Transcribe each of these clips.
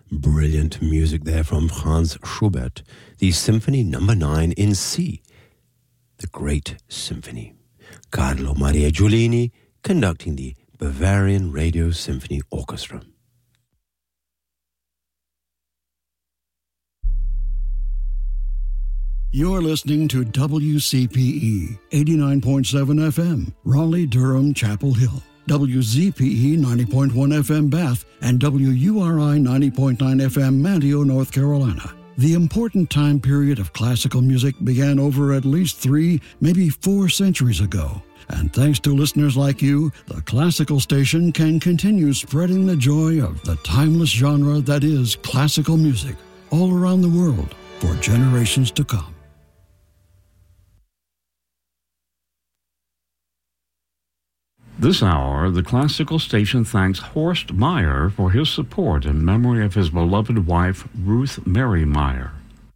Brilliant music there from Franz Schubert, the Symphony No. 9 in C, the Great Symphony. Carlo Maria Giulini conducting the Bavarian Radio Symphony Orchestra. You're listening to WCPE 89.7 FM, Raleigh-Durham, Chapel Hill. WZPE 90.1 FM Bath and WURI 90.9 FM Manteo, North Carolina. The important time period of classical music began over at least 3, maybe 4 centuries ago. And thanks to listeners like you, the classical station can continue spreading the joy of the timeless genre that is classical music all around the world for generations to come. This hour, the classical station thanks Horst Meyer for his support in memory of his beloved wife, Ruth Mary Meyer.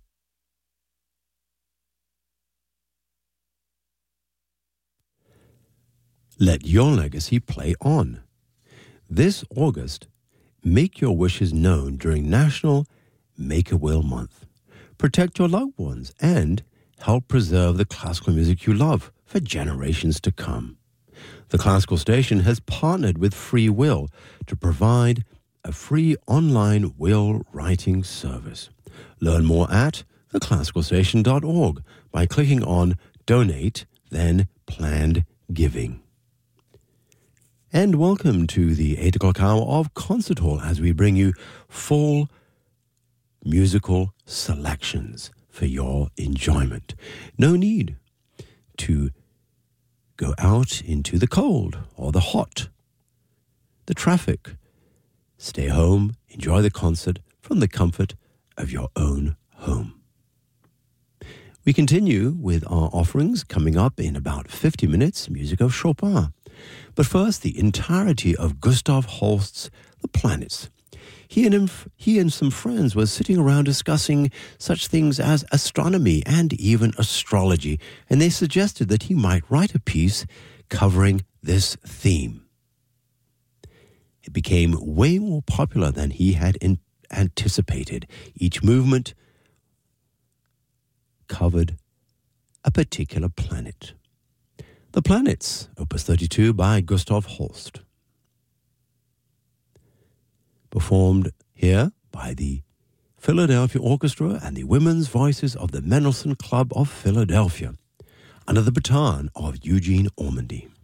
Let your legacy play on. This August, make your wishes known during National Make-A-Will Month. Protect your loved ones and help preserve the classical music you love for generations to come. The Classical Station has partnered with Free Will to provide a free online will writing service. Learn more at theclassicalstation.org by clicking on Donate, then Planned Giving. And welcome to the 8 o'clock hour of Concert Hall as we bring you full musical selections for your enjoyment. No need to go out into the cold or the hot, the traffic. Stay home, enjoy the concert from the comfort of your own home. We continue with our offerings coming up in about 50 minutes, music of Chopin. But first, the entirety of Gustav Holst's The Planets. He and some friends were sitting around discussing such things as astronomy and even astrology, and they suggested that he might write a piece covering this theme. It became way more popular than he had anticipated. Each movement covered a particular planet. The Planets, Opus 32 by Gustav Holst. Performed here by the Philadelphia Orchestra and the Women's Voices of the Mendelssohn Club of Philadelphia, under the baton of Eugene Ormandy.